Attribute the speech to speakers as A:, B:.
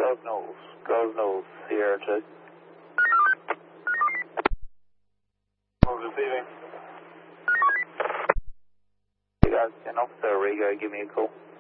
A: Gosnells, Sierra 2.
B: Receiving.
A: You guys, can Officer Rigo give me a call?